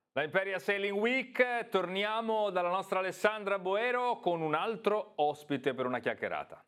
La Imperia Sailing Week, torniamo dalla nostra Alessandra Boero con un altro ospite per una chiacchierata.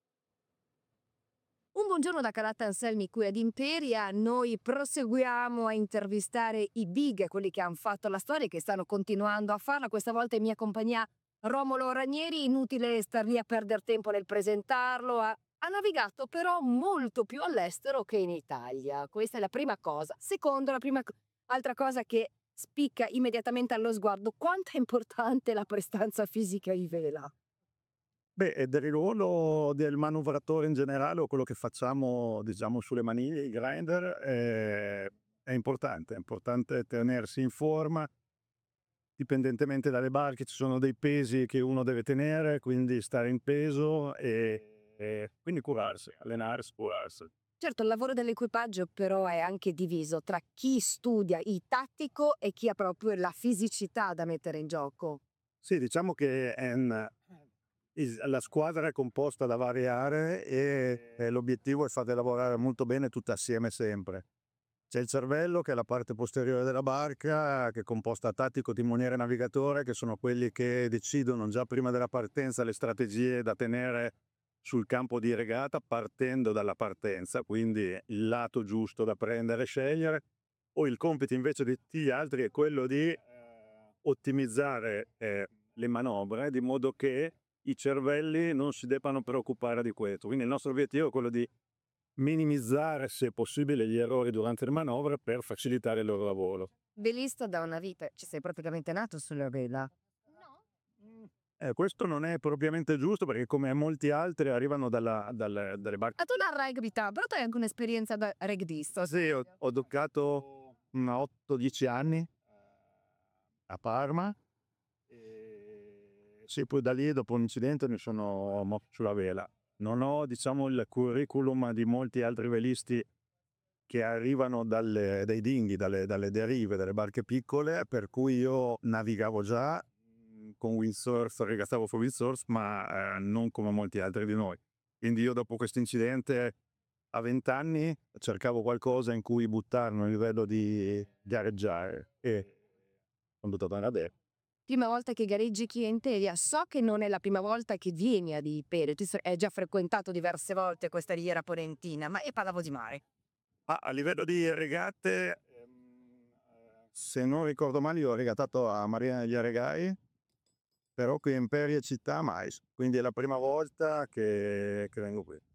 Un buongiorno da Carlotta Anselmi qui ad Imperia. Noi proseguiamo a intervistare i big, quelli che han fatto la storia e che stanno continuando a farla. Questa volta in mia compagnia Romolo Ranieri. Inutile star lì a perder tempo nel presentarlo. Ha navigato però molto più all'estero che in Italia. Questa è la prima cosa. Secondo, altra cosa che spicca immediatamente allo sguardo: quanto è importante la prestanza fisica in vela. Beh, e del ruolo del manovratore in generale o quello che facciamo, diciamo, sulle maniglie, i grinder, è importante tenersi in forma, dipendentemente dalle barche ci sono dei pesi che uno deve tenere, quindi stare in peso e quindi curarsi, allenarsi, curarsi. Certo, il lavoro dell'equipaggio però è anche diviso tra chi studia il tattico e chi ha proprio la fisicità da mettere in gioco. Sì, diciamo che la squadra è composta da varie aree e l'obiettivo è farle lavorare molto bene tutte assieme sempre. C'è il cervello, che è la parte posteriore della barca, che è composta da tattico, timoniere e navigatore, che sono quelli che decidono già prima della partenza le strategie da tenere sul campo di regata, partendo dalla partenza, quindi il lato giusto da prendere e scegliere. O il compito invece di tutti gli altri è quello di ottimizzare le manovre, di modo che i cervelli non si debbano preoccupare di questo. Quindi il nostro obiettivo è quello di minimizzare, se possibile, gli errori durante le manovre per facilitare il loro lavoro. Velista da una vita, ci sei praticamente nato sulla vela. Questo non è propriamente giusto perché, come molti altri, arrivano dalle barche. Ma tu da rugby, però tu hai anche un'esperienza da rugbyista. Sì, ho giocato 8-10 anni a Parma. Sì, poi da lì, dopo un incidente, mi sono mosso sulla vela. Non ho, diciamo, il curriculum di molti altri velisti che arrivano dai dinghy, dalle derive, dalle barche piccole, per cui io navigavo già con windsurf, regattavo con windsurf, ma non come molti altri di noi. Quindi io, dopo questo incidente, a 20 anni cercavo qualcosa in cui buttarmi a livello di gareggiare e sono dovuto andare a Dare. Prima volta che gareggi qui in Teria, so che non è la prima volta che vieni ad Imperia, hai già frequentato diverse volte questa riviera ponentina, ma io parlavo di mare. Ma a livello di regate, se non ricordo male, io ho regattato a Marina degli Aregai, però qui in Imperia città mai. Quindi è la prima volta che vengo qui.